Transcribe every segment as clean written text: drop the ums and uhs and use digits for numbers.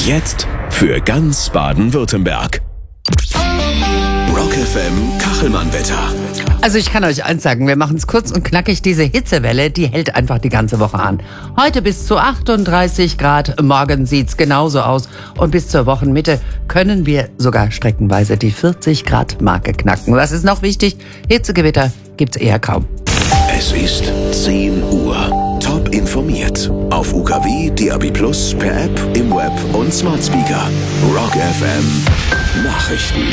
Jetzt für ganz Baden-Württemberg. Rock FM Kachelmann-Wetter. Also ich kann euch eins sagen, wir machen es kurz und knackig. Diese Hitzewelle, die hält einfach die ganze Woche an. Heute bis zu 38 Grad, morgen sieht's genauso aus. Und bis zur Wochenmitte können wir sogar streckenweise die 40 Grad Marke knacken. Was ist noch wichtig? Hitzegewitter gibt's eher kaum. Es ist 10 Uhr. Top informiert. Auf UKW, DAB+, per App, im Web und Smart Speaker. Rock FM Nachrichten.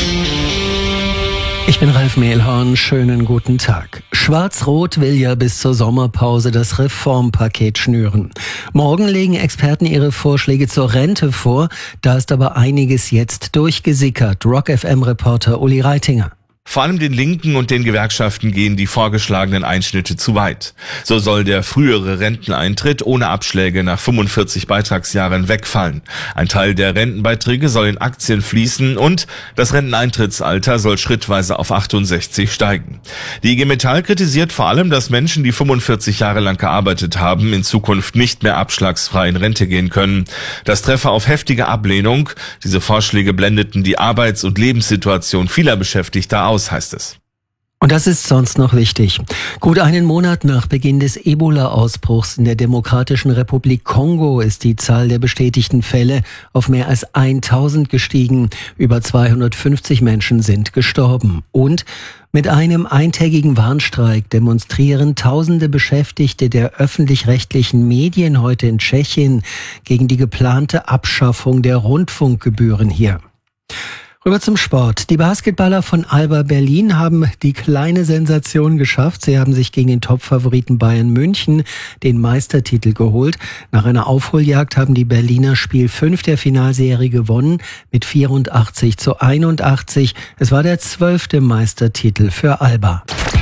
Ich bin Ralf Mehlhorn, schönen guten Tag. Schwarz-Rot will ja bis zur Sommerpause das Reformpaket schnüren. Morgen legen Experten ihre Vorschläge zur Rente vor, da ist aber einiges jetzt durchgesickert. Rock-FM-Reporter Uli Reitinger. Vor allem den Linken und den Gewerkschaften gehen die vorgeschlagenen Einschnitte zu weit. So soll der frühere Renteneintritt ohne Abschläge nach 45 Beitragsjahren wegfallen. Ein Teil der Rentenbeiträge soll in Aktien fließen und das Renteneintrittsalter soll schrittweise auf 68 steigen. Die IG Metall kritisiert vor allem, dass Menschen, die 45 Jahre lang gearbeitet haben, in Zukunft nicht mehr abschlagsfrei in Rente gehen können. Das treffe auf heftige Ablehnung. Diese Vorschläge blendeten die Arbeits- und Lebenssituation vieler Beschäftigter aus, heißt es. Und das ist sonst noch wichtig. Gut einen Monat nach Beginn des Ebola-Ausbruchs in der Demokratischen Republik Kongo ist die Zahl der bestätigten Fälle auf mehr als 1000 gestiegen. Über 250 Menschen sind gestorben. Und mit einem eintägigen Warnstreik demonstrieren tausende Beschäftigte der öffentlich-rechtlichen Medien heute in Tschechien gegen die geplante Abschaffung der Rundfunkgebühren hier. Rüber zum Sport. Die Basketballer von Alba Berlin haben die kleine Sensation geschafft. Sie haben sich gegen den Topfavoriten Bayern München den Meistertitel geholt. Nach einer Aufholjagd haben die Berliner Spiel 5 der Finalserie gewonnen mit 84:81. Es war der 12. Meistertitel für Alba.